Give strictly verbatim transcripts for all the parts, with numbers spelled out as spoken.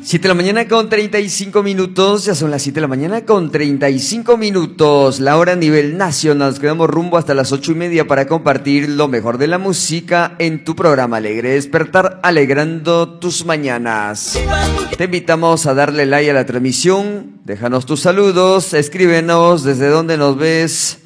siete de la mañana con treinta y cinco minutos, ya son las siete de la mañana con treinta y cinco minutos, la hora a nivel nacional. Nos quedamos rumbo hasta las ocho y media para compartir lo mejor de la música en tu programa Alegre Despertar, alegrando tus mañanas. Te invitamos a darle like a la transmisión, déjanos tus saludos, escríbenos desde dónde nos ves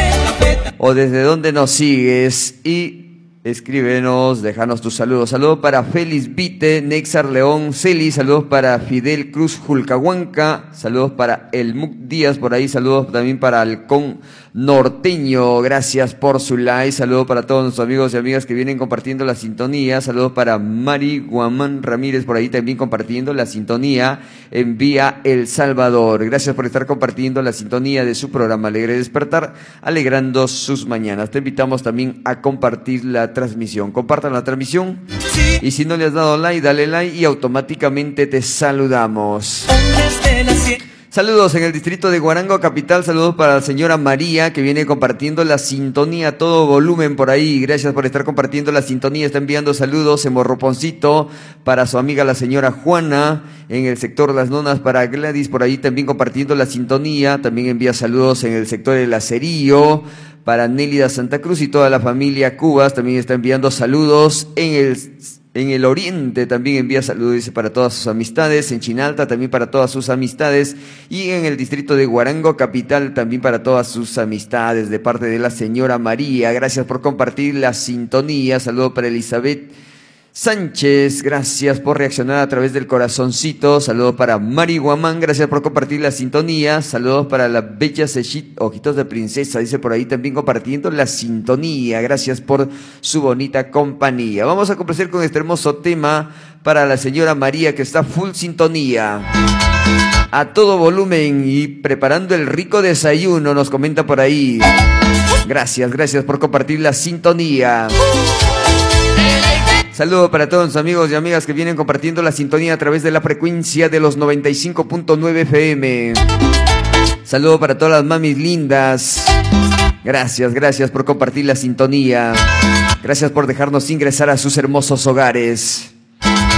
o desde dónde nos sigues y escríbenos, déjanos tus saludos. Saludos para Félix Vite, Nexar León Celi, saludos para Fidel Cruz Julcahuanca, saludos para El Muc Díaz por ahí, saludos también para Halcón Norteño, gracias por su like, saludos para todos nuestros amigos y amigas que vienen compartiendo la sintonía, saludos para Mari Guamán Ramírez por ahí también compartiendo la sintonía en Vía El Salvador. Gracias por estar compartiendo la sintonía de su programa Alegre Despertar, alegrando sus mañanas. Te invitamos también a compartir la transmisión. Compartan la transmisión y si no le has dado like, dale like y automáticamente te saludamos. Saludos en el distrito de Guarango Capital, saludos para la señora María que viene compartiendo la sintonía a todo volumen por ahí. Gracias por estar compartiendo la sintonía, está enviando saludos en Morroponcito para su amiga la señora Juana, en el sector Las Nonas para Gladys por ahí también compartiendo la sintonía. También envía saludos en el sector del Acerío para Nélida Santa Cruz y toda la familia Cubas. También está enviando saludos en el En el oriente también envía saludos, dice, para todas sus amistades. En Chinalta también para todas sus amistades. Y en el distrito de Guarango Capital también para todas sus amistades. De parte de la señora María. Gracias por compartir la sintonía. Saludo para Elizabeth Sánchez, gracias por reaccionar a través del corazoncito. Saludos para Mari Guamán, gracias por compartir la sintonía. Saludos para la bella Sechit, Ojitos de Princesa, dice por ahí también compartiendo la sintonía. Gracias por su bonita compañía. Vamos a complacer con este hermoso tema para la señora María que está full sintonía, a todo volumen y preparando el rico desayuno, nos comenta por ahí. Gracias, gracias por compartir la sintonía. Saludos para todos los amigos y amigas que vienen compartiendo la sintonía a través de la frecuencia de los noventa y cinco punto nueve F M. Saludos para todas las mamis lindas. Gracias, gracias por compartir la sintonía. Gracias por dejarnos ingresar a sus hermosos hogares.